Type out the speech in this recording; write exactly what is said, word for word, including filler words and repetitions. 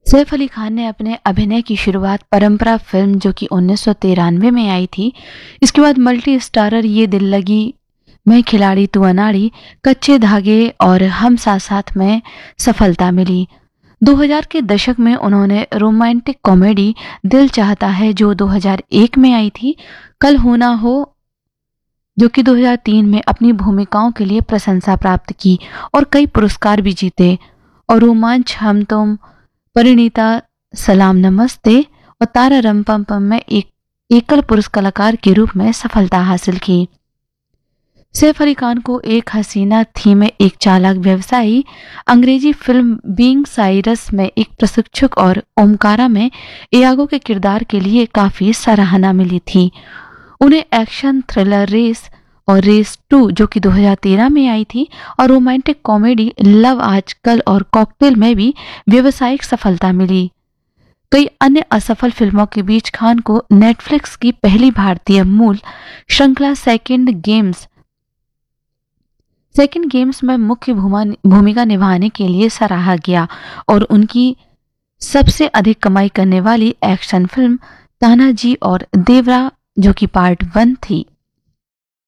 सैफ अली खान ने अपने अभिनय की शुरुआत परंपरा फिल्म जो कि उन्नीस सौ तिरानवे में आई थी। इसके बाद मल्टी स्टारर ये दिल लगी, मैं खिलाड़ी तू अनाड़ी, कच्चे धागे और हम साथ साथ में सफलता मिली। दो हज़ार के दशक में उन्होंने रोमांटिक कॉमेडी दिल चाहता है जो दो हज़ार एक में आई थी, कल हो ना हो जो कि दो हज़ार तीन में अपनी भूमिकाओं के लिए प्रशंसा प्राप्त की और कई पुरस्कार भी जीते। और रोमांच हम तुम, परिणीता, सलाम नमस्ते और तारा रंपम पम में एक एकल पुरुष कलाकार के रूप में सफलता हासिल की। सैफ अली खान को एक हसीना थी में एक चालाक व्यवसायी, अंग्रेजी फिल्म बीइंग साइरस में एक प्रशिक्षक और ओमकारा में इयागो के किरदार के लिए काफी सराहना मिली थी। उन्हें एक्शन थ्रिलर रेस और रेस टू जो कि दो हज़ार तेरह में आई थी और रोमांटिक कॉमेडी लव आजकल और कॉकटेल में भी व्यावसायिक सफलता मिली। कई अन्य असफल फिल्मों के बीच खान को नेटफ्लिक्स की पहली भारतीय मूल श्रृंखला सेकंड गेम्स सेकंड गेम्स में मुख्य भूमिका निभाने के लिए सराहा गया और उनकी सबसे अधिक कमाई करने वाली एक्शन फिल्म तानाजी और देवरा जो कि पार्ट वन थी।